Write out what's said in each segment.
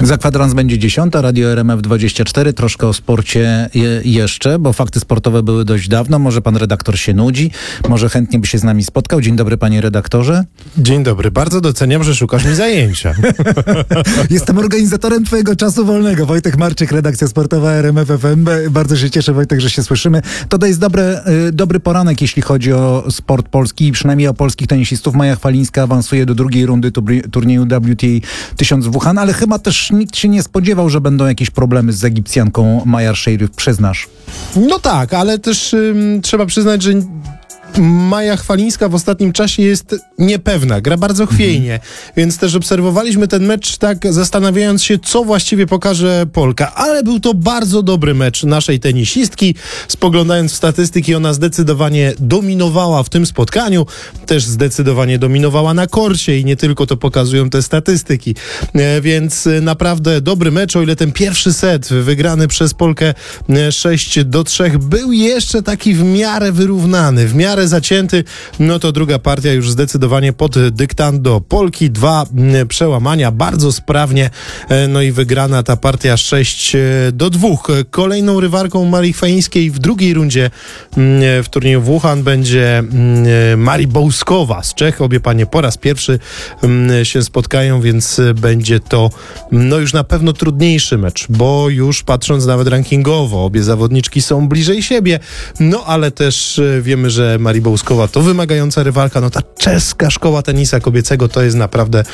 Za kwadrans będzie 10, Radio RMF24, troszkę o sporcie jeszcze, bo fakty sportowe były dość dawno. Może pan redaktor się nudzi, może chętnie by się z nami spotkał. Dzień dobry, panie redaktorze. Dzień dobry, bardzo doceniam, że szukasz mi zajęcia. Jestem organizatorem twojego czasu wolnego. Wojtek Marczyk, redakcja sportowa RMF FM. Bardzo się cieszę, Wojtek, że się słyszymy. To jest dobry poranek, jeśli chodzi o sport polski i przynajmniej o polskich tenisistów. Maja Chwalińska awansuje do drugiej rundy turnieju WTA 1000 w Wuhan, ale chyba też nikt się nie spodziewał, że będą jakieś problemy z Egipcjanką Mayar Sherif, przyznasz. No tak, ale też trzeba przyznać, że Maja Chwalińska w ostatnim czasie jest niepewna, gra bardzo chwiejnie, więc też obserwowaliśmy ten mecz tak zastanawiając się, co właściwie pokaże Polka, ale był to bardzo dobry mecz naszej tenisistki. Spoglądając w statystyki, ona zdecydowanie dominowała w tym spotkaniu, też zdecydowanie dominowała na korcie i nie tylko to pokazują te statystyki, więc naprawdę dobry mecz, o ile ten pierwszy set wygrany przez Polkę 6-3 był jeszcze taki w miarę wyrównany, w miarę zacięty, no to druga partia już zdecydowanie pod dyktando Polki. 2 przełamania, bardzo sprawnie, no i wygrana ta partia 6-2. Kolejną rywalką Marii Chwalińskiej w drugiej rundzie w turnieju w Wuhan będzie Marii Bołskowa z Czech. Obie panie po raz pierwszy się spotkają, więc będzie to no już na pewno trudniejszy mecz, bo już patrząc nawet rankingowo, obie zawodniczki są bliżej siebie, no ale też wiemy, że Marii Bołskowa to wymagająca rywalka, no ta czeska szkoła tenisa kobiecego to jest naprawdę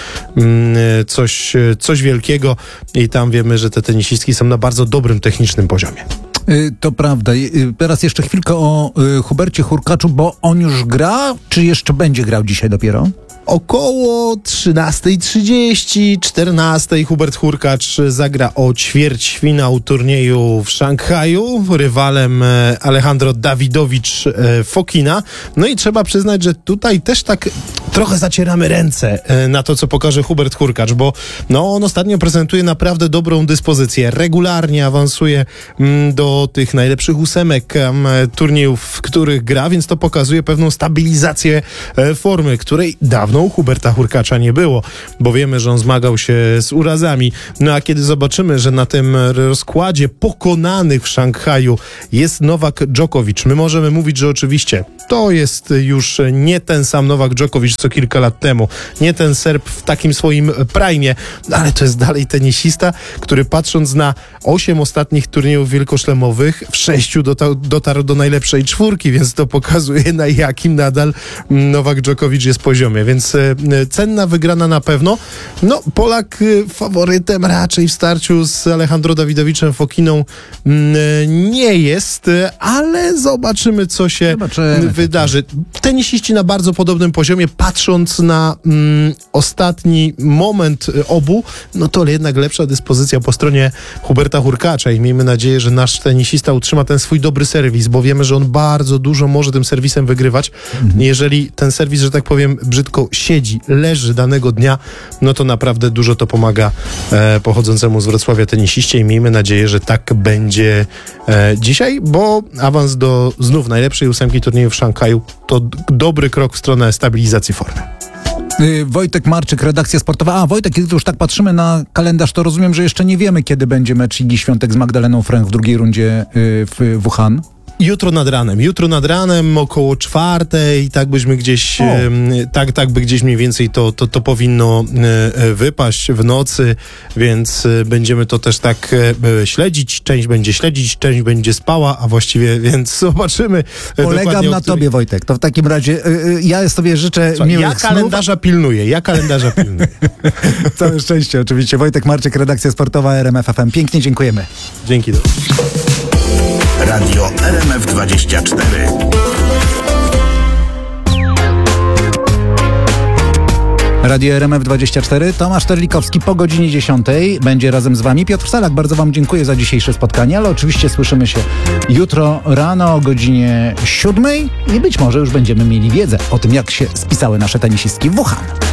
coś wielkiego i tam wiemy, że te tenisistki są na bardzo dobrym technicznym poziomie. To prawda. Teraz jeszcze chwilkę o Hubercie Hurkaczu, bo on już gra, czy jeszcze będzie grał dzisiaj dopiero? Około 13:30, 14:00 Hubert Hurkacz zagra o ćwierćfinał turnieju w Szanghaju, rywalem Alejandro Dawidowicz Fokina. No i trzeba przyznać, że tutaj też tak trochę zacieramy ręce na to, co pokaże Hubert Hurkacz, bo no, on ostatnio prezentuje naprawdę dobrą dyspozycję. Regularnie awansuje do tych najlepszych 8 turniejów, w których gra, więc to pokazuje pewną stabilizację formy, której dawno u Huberta Hurkacza nie było, bo wiemy, że on zmagał się z urazami. No a kiedy zobaczymy, że na tym rozkładzie pokonanych w Szanghaju jest Nowak Dżokowicz, my możemy mówić, że oczywiście to jest już nie ten sam Nowak Dżokowicz co kilka lat temu, nie ten Serb w takim swoim prime, ale to jest dalej tenisista, który patrząc na 8 ostatnich turniejów wielkoszlemowych, w 6 dotarł do najlepszej 4, więc to pokazuje, na jakim nadal Nowak Dżokowicz jest poziomie, więc cenna wygrana na pewno. No, Polak faworytem raczej w starciu z Alejandro Dawidowiczem Fokiną nie jest, ale zobaczymy, co się wydarzy. Tenisiści na bardzo podobnym poziomie, patrząc na ostatni moment obu, no to jednak lepsza dyspozycja po stronie Huberta Hurkacza i miejmy nadzieję, że nasz tenisista utrzyma ten swój dobry serwis, bo wiemy, że on bardzo dużo może tym serwisem wygrywać. Jeżeli ten serwis, że tak powiem, brzydko siedzi, leży danego dnia, no to naprawdę dużo to pomaga pochodzącemu z Wrocławia tenisiście i miejmy nadzieję, że tak będzie dzisiaj, bo awans do znów najlepszej 8 turnieju w Szanghaju to dobry krok w stronę stabilizacji formy. Wojtek Marczyk, redakcja sportowa. A Wojtek, kiedy już tak patrzymy na kalendarz, to rozumiem, że jeszcze nie wiemy, kiedy będzie mecz Igi Świątek z Magdaleną Fręch w drugiej rundzie w Wuhan. Jutro nad ranem około 4:00, tak byśmy gdzieś, tak by gdzieś mniej więcej to powinno wypaść w nocy, więc będziemy to też tak śledzić. Część będzie śledzić, część będzie spała, a właściwie, więc zobaczymy. Polegam na tobie, Wojtek. To w takim razie ja sobie życzę miłych snów. Ja kalendarza pilnuję. Całe szczęście oczywiście. Wojtek Marczyk, redakcja sportowa RMF FM. Pięknie dziękujemy. Dzięki. Radio RMF24. Radio RMF24, Tomasz Terlikowski po godzinie 10 będzie razem z wami. Piotr Salak, bardzo wam dziękuję za dzisiejsze spotkanie, ale oczywiście słyszymy się jutro rano o godzinie 7 i być może już będziemy mieli wiedzę o tym, jak się spisały nasze tenisistki w Wuhan.